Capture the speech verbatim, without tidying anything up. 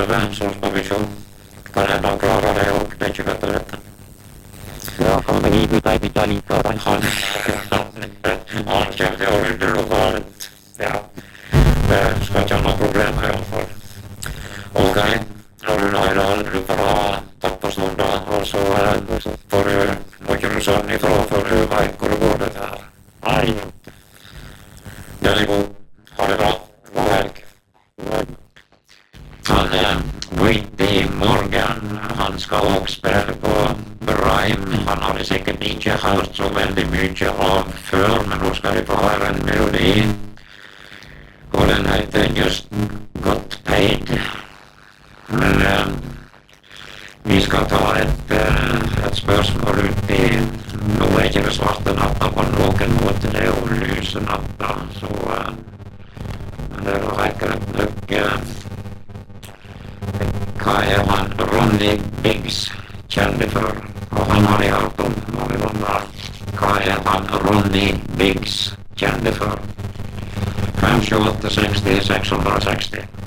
Vähän så ska vi se vad det de klarar det och det är tjugoåtta rätt. Ja, kan man hiipyä tai pitää liikaa tai Han han kände underlokalet. Ja, det ska inte ha några problem i alla fall. Okej, har du nöjda du bara tappas någon dag och så får du mycket sån ifrån för du veckor går det här. Aj. Det är god. Ha det bra. God helg. Han är Whitney Morgan. Han ska också spela på Brime. Han hade säkert inte hört så väldigt mycket av för, men då ska vi få höra en melodi. Och den heter Just Got Paid. Men äh, vi ska ta ett, äh, ett spörsmål ut i nog inte det svarta natten på någon måte, det är och lysa natten. Så äh, men det räcker inte mycket. Vad är han Ronnie Biggs kände för? Och han har jag hört om många gånger. Vad är han Ronnie Biggs kände för? fem tjugoåtta sextio sexhundrasextio